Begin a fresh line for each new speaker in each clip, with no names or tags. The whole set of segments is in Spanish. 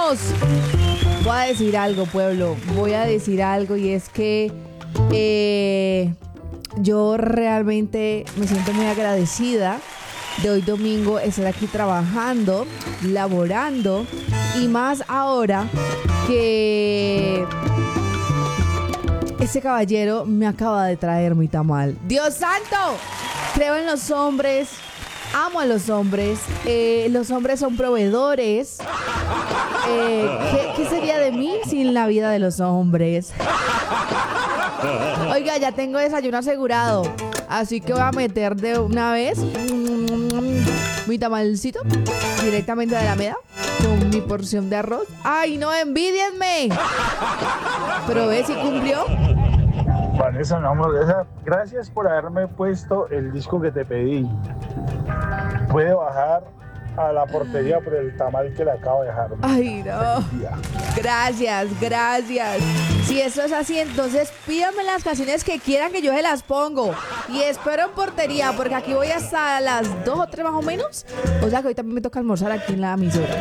¡Vamos! Voy a decir algo, pueblo. Voy a decir algo y es que yo realmente me siento muy agradecida de hoy domingo estar aquí trabajando, laborando y más ahora que ese caballero me acaba de traer mi tamal. ¡Dios santo! Creo en los hombres, amo a los hombres son proveedores. ¿Qué sería de mí sin la vida de los hombres? Oiga, ya tengo desayuno asegurado, así que voy a meter de una vez mi tamalcito directamente de la Alameda con mi porción de arroz. ¡Ay, no, envidienme! Pero ve si cumplió.
Vanessa, no, gracias por haberme puesto el disco que te pedí. Puede bajar a la portería por el tamal que le acabo de dejar.
Ay, no. Gracias. Si eso es así, entonces pídanme las canciones que quieran que yo se las pongo. Y espero en portería, porque aquí voy hasta las 2 o 3 más o menos. O sea que hoy también me toca almorzar aquí en la emisora.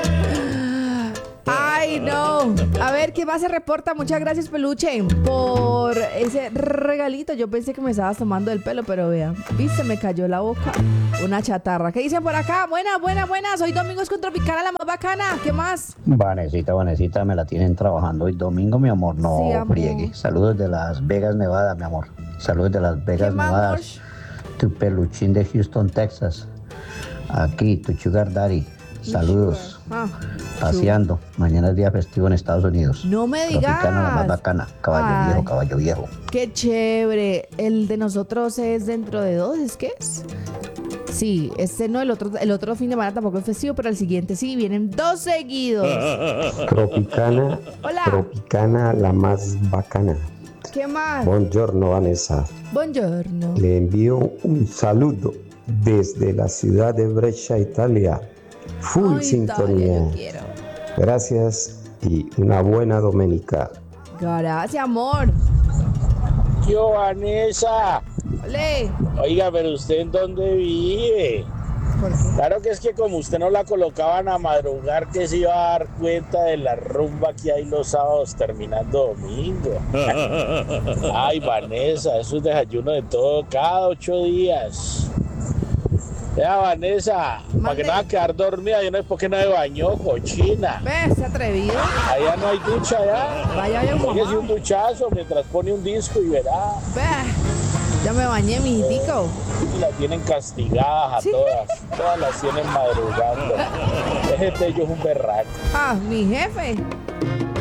Ay, no. A ver, ¿qué más se reporta? Muchas gracias, Peluche, por ese regalito. Yo pensé que me estabas tomando el pelo, pero vea, viste, me cayó la boca. Una chatarra. ¿Qué dicen por acá? Buenas. Hoy domingo es con Tropicana, la más bacana. ¿Qué más?
Vanesita, me la tienen trabajando hoy domingo, mi amor. No
Sí, amor.
friegue. Saludos de Las Vegas, Nevada, mi amor. Saludos de Las Vegas, Nevada. Tu peluchín de Houston, Texas. Aquí, tu sugar daddy. Saludos. Paseando. Mañana es día festivo en Estados Unidos.
No me digas.
Tropicana, la más bacana. Caballo viejo.
Qué chévere. El de nosotros es dentro de 2, ¿es qué es? Sí, no, el otro fin de semana tampoco es festivo, pero el siguiente sí, vienen 2 seguidos.
Tropicana.
Hola.
Tropicana, la más bacana.
¿Qué más?
Buongiorno, Vanessa.
Buongiorno.
Le envío un saludo desde la ciudad de Brescia, Italia. Full sintonía.
Italia, yo quiero.
Gracias y una buena domenica.
Gracias, amor.
Yo, Vanessa.
Ole.
Oiga, pero ¿usted en dónde vive?
¿Por qué?
Claro que es que como usted no la colocaban a madrugar, que se iba a dar cuenta de la rumba que hay los sábados terminando domingo. Ay, Vanessa, eso es desayuno de todo cada 8 días. Ya, Vanessa, para que no va a quedar dormida, yo no sé por qué no se bañó, cochina.
¿Ves? ¿Se ha atrevido?
Allá no hay ducha, ya.
Vaya,
Póngase un duchazo mientras pone un disco y verá.
¿Ves? Ya me bañé, mijitico.
Y las tienen castigadas a
Sí.
todas las tienen madrugando. Ese tello es un berraco.
Mi jefe.